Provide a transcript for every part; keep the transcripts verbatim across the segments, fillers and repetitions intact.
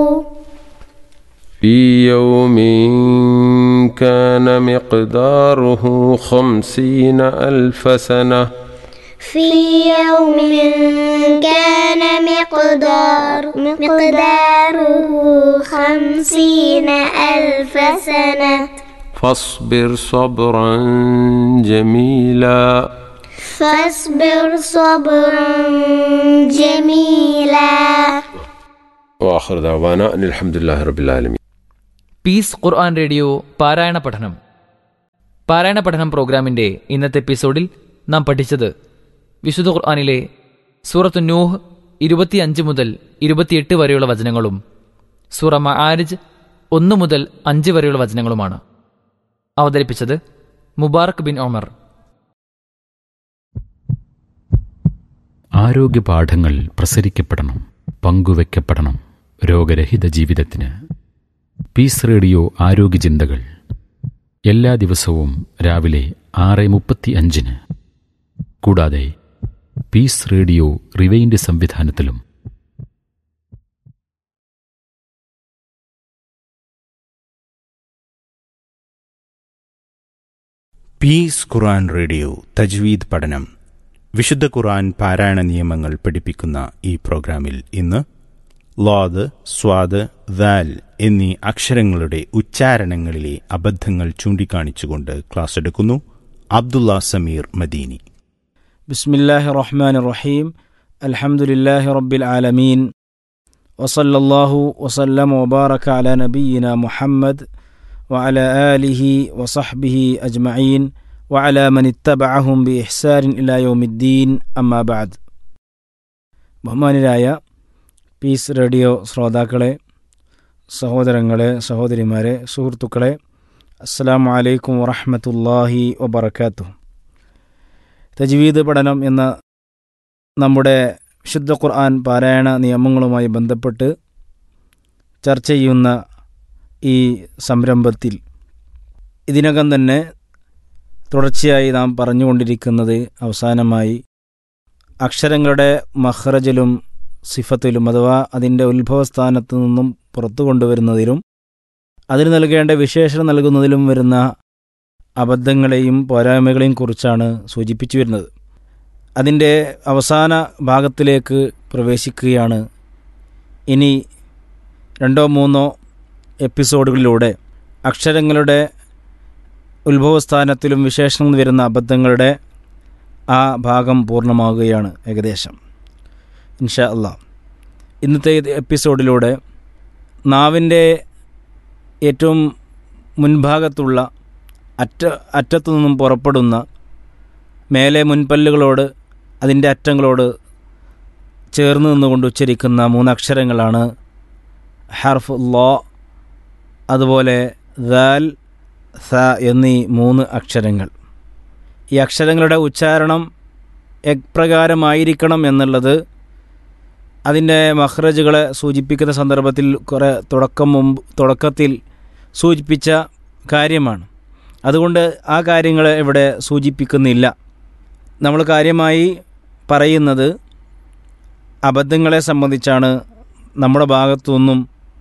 في يوم كان مقداره خمسين ألف سنة في يوم كان مقدار مقداره خمسين ألف سنة فاصبر صبرا جميلا فاصبر صبرا جميلا وآخر دعوانا أن الحمد لله رب العالمين. Piece ഖുർആൻ radio പാരായണ പഠനം പാരായണ പഠനം പ്രോഗ്രാമിൻ്റെ ഇന്നത്തെ എപ്പിസോഡിൽ നാം പഠിച്ചത് വിശുദ്ധ ഖുർആനിലെ സൂറത്തു നൂഹ് ഇരുപത്തിയഞ്ച് മുതൽ ഇരുപത്തിയെട്ട് വരെയുള്ള വചനങ്ങളും സൂറ മആരിജ് ഒന്ന് മുതൽ അഞ്ച് വരെയുള്ള വചനങ്ങളുമാണ്. അവതരിപ്പിച്ചത് മുബാറക് ബിൻ ഒമർ. ആരോഗ്യ പാഠങ്ങൾ പ്രസരിക്കപ്പെടണം, പങ്കുവെക്കപ്പെടണം രോഗരഹിത ജീവിതത്തിന്. പീസ് റേഡിയോ ആരോഗ്യ ചിന്തകൾ എല്ലാ ദിവസവും രാവിലെ ആറ് മുപ്പത്തി അഞ്ചിന്. കൂടാതെ പീസ് റേഡിയോ റിവൈൻഡ് സംവിധാനത്തിലും. പീസ് ഖുർആൻ റേഡിയോ തജ്വീദ് പഠനം. വിശുദ്ധ ഖുർആൻ പാരായണ നിയമങ്ങൾ പഠിപ്പിക്കുന്ന ഈ പ്രോഗ്രാമിൽ ഇന്ന് ലാദ്, സ്വാദ്, ദാൽ എന്നീ അക്ഷരങ്ങളുടെ ഉച്ചാരണങ്ങളിലെ അബദ്ധങ്ങൾ ചൂണ്ടിക്കാണിച്ചുകൊണ്ട് ക്ലാസ് എടുക്കുന്നു അബ്ദുള്ള സമീർ മദീനി. ബിസ്മില്ലാഹിർ റഹ്മാനിർ റഹീം. അൽഹംദുലില്ലാഹി റബ്ബിൽ ആലമീൻ. വസല്ലല്ലാഹു വസല്ലമ വബാറക അലാ നബിയിന മുഹമ്മദ് വഅലാ ആലിഹി വസഹ്ബിഹി അജ്മഈൻ വഅലാ മൻ ഇത്തബഅഹും ബിഇഹ്സാനിൻ ഇലാ യൗമിദ്ദീൻ. അമ്മാ ബഅദ്. ബഹുമാനരായ പീസ് റേഡിയോ ശ്രോതാക്കളെ, സഹോദരങ്ങളെ, സഹോദരിമാരെ, സുഹൃത്തുക്കളെ, അസ്സലാമു അലൈക്കും വറഹ്മത്തുള്ളാഹി വബറകാതുഹു. തജ്വീദ് പഠനം എന്ന നമ്മുടെ വിശുദ്ധ ഖുർആൻ പാരായണ നിയമങ്ങളുമായി ബന്ധപ്പെട്ട് ചർച്ച ചെയ്യുന്ന ഈ സംരംഭത്തിൽ ഇതിനകം തന്നെ തുടർച്ചയായി നാം പറഞ്ഞുകൊണ്ടിരിക്കുന്നത് അവസാനമായി അക്ഷരങ്ങളുടെ മഖ്റജിലും സിഫത്തിലും അഥവാ അതിൻ്റെ ഉത്ഭവസ്ഥാനത്തു നിന്നും പുറത്തു കൊണ്ടുവരുന്നതിലും അതിന് നൽകേണ്ട വിശേഷണം നൽകുന്നതിലും വരുന്ന അബദ്ധങ്ങളെയും പോരായ്മകളെയും കുറിച്ചാണ് സൂചിപ്പിച്ചു വരുന്നത്. അതിൻ്റെ അവസാന ഭാഗത്തിലേക്ക് പ്രവേശിക്കുകയാണ്. ഇനി രണ്ടോ മൂന്നോ എപ്പിസോഡുകളിലൂടെ അക്ഷരങ്ങളുടെ ഉത്ഭവസ്ഥാനത്തിലും വിശേഷണം വരുന്ന അബദ്ധങ്ങളുടെ ആ ഭാഗം പൂർണ്ണമാകുകയാണ് ഏകദേശം. ഇൻഷാ അല്ലാഹ് ഇന്നത്തെ എപ്പിസോഡിലൂടെ നാവിൻ്റെ ഏറ്റവും മുൻഭാഗത്തുള്ള അറ്റ അറ്റത്തു നിന്നും പുറപ്പെടുന്ന മേലെ മുൻപല്ലുകളോട് അതിൻ്റെ അറ്റങ്ങളോട് ചേർന്ന് നിന്നുകൊണ്ട് ഉച്ചരിക്കുന്ന മൂന്നക്ഷരങ്ങളാണ് ഹർഫ് ലോ, അതുപോലെ ദാൽ, സ എന്നീ മൂന്ന് അക്ഷരങ്ങൾ. ഈ അക്ഷരങ്ങളുടെ ഉച്ചാരണം എപ്രകാരമായിരിക്കണം എന്നുള്ളത് അതിൻ്റെ മഖ്റജുകളെ സൂചിപ്പിക്കുന്ന സന്ദർഭത്തിൽ കുറേ തുടക്കം മുമ്പ് തുടക്കത്തിൽ സൂചിപ്പിച്ച കാര്യമാണ്. അതുകൊണ്ട് ആ കാര്യങ്ങൾ ഇവിടെ സൂചിപ്പിക്കുന്നില്ല. നമ്മൾ കാര്യമായി പറയുന്നത് അബദ്ധങ്ങളെ സംബന്ധിച്ചാണ്. നമ്മുടെ ഭാഗത്തു നിന്നും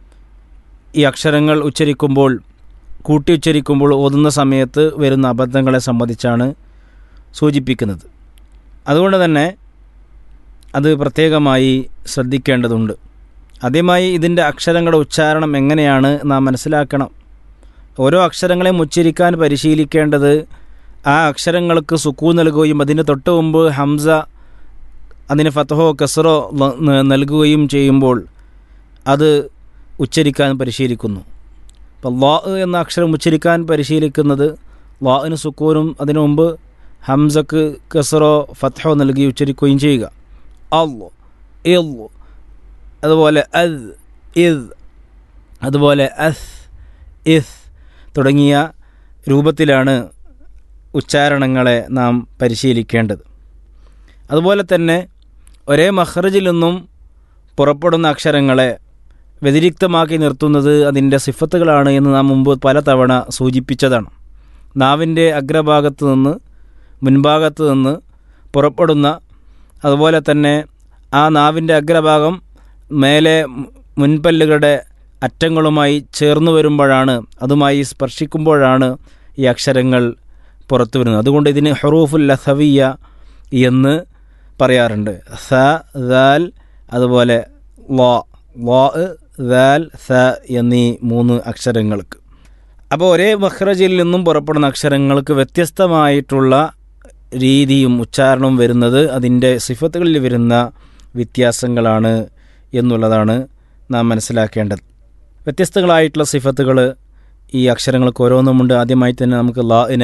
ഈ അക്ഷരങ്ങൾ ഉച്ചരിക്കുമ്പോൾ, കൂട്ടി ഉച്ചരിക്കുമ്പോൾ, ഓതുന്ന സമയത്ത് വരുന്ന അബദ്ധങ്ങളെ സംബന്ധിച്ചാണ് സൂചിപ്പിക്കുന്നത്. അതുകൊണ്ട് തന്നെ അത് പ്രത്യേകമായി ശ്രദ്ധിക്കേണ്ടതുണ്ട്. ആദ്യമായി ഇതിൻ്റെ അക്ഷരങ്ങളുടെ ഉച്ചാരണം എങ്ങനെയാണ് നാം മനസ്സിലാക്കണം. ഓരോ അക്ഷരങ്ങളെയും ഉച്ചരിക്കാൻ പരിശീലിക്കേണ്ടത് ആ അക്ഷരങ്ങൾക്ക് സുക്കൂൻ നൽകുകയും അതിന് തൊട്ട് മുമ്പ് ഹംസ അതിന് ഫതഹോ കസ്റോ നൽകുകയും ചെയ്യുമ്പോൾ അത് ഉച്ചരിക്കാൻ പരിശീലിക്കുന്നു. അപ്പോൾ ലാ എന്ന അക്ഷരം ഉച്ചരിക്കാൻ പരിശീലിക്കുന്നത് ലാഇന് സുക്കൂനും അതിനു മുമ്പ് ഹംസക്ക് കസ്റോ ഫതഹോ നൽകി ഉച്ചരിക്കുകയും ചെയ്യുക. അള്ളു, ഇള്ളു, അതുപോലെ അദ്, ഇദ്, അതുപോലെ അസ്, ഇസ് തുടങ്ങിയ രൂപത്തിലാണ് ഉച്ചാരണങ്ങളെ നാം പരിശീലിക്കേണ്ടത്. അതുപോലെ തന്നെ ഒരേ മഖ്റജിൽ നിന്നും പുറപ്പെടുന്ന അക്ഷരങ്ങളെ വ്യതിരിക്തമാക്കി നിർത്തുന്നത് അതിൻ്റെ സിഫത്തുകളാണ് എന്ന് നാം മുമ്പ് പലതവണ സൂചിപ്പിച്ചതാണ്. നാവിൻ്റെ അഗ്രഭാഗത്ത് നിന്ന് മുൻഭാഗത്ത് നിന്ന് പുറപ്പെടുന്ന, അതുപോലെ തന്നെ ആ നാവിൻ്റെ അഗ്രഭാഗം മേലെ മുൻപല്ലുകളുടെ അറ്റങ്ങളുമായി ചേർന്ന് വരുമ്പോഴാണ്, അതുമായി സ്പർശിക്കുമ്പോഴാണ് ഈ അക്ഷരങ്ങൾ പുറത്തു വരുന്നത്. അതുകൊണ്ട് ഇതിന് ഹുറൂഫുൽ ലസവിയ എന്ന് പറയാറുണ്ട്. സ, ദാൽ, അതുപോലെ വാ, വാ, ദാൽ, സ എന്നീ മൂന്ന് അക്ഷരങ്ങൾക്ക്. അപ്പോൾ ഒരേ മഖ്റജിൽ നിന്നും പുറപ്പെടുന്ന അക്ഷരങ്ങൾക്ക് വ്യത്യസ്തമായിട്ടുള്ള രീതിയും ഉച്ചാരണവും വരുന്നത് അതിൻ്റെ സിഫത്തുകളിൽ വരുന്ന വ്യത്യാസങ്ങളാണ് എന്നുള്ളതാണ് നാം മനസ്സിലാക്കേണ്ടത്. വ്യത്യസ്തങ്ങളായിട്ടുള്ള സിഫത്തുകൾ ഈ അക്ഷരങ്ങൾക്ക് ഓരോന്നുമുണ്ട്. ആദ്യമായി തന്നെ നമുക്ക് ലാഇനെ